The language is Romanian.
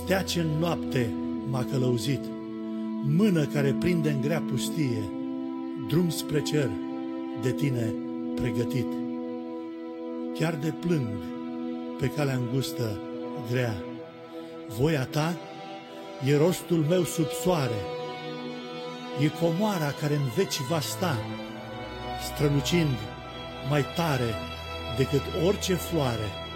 Stea ce în noapte m-a călăuzit, mână care prinde în grea pustie, drum spre cer de tine pregătit. Chiar de plâng pe calea îngustă grea, voia ta e rostul meu sub soare, e comoara care în veci va sta, strălucind mai tare decât orice floare.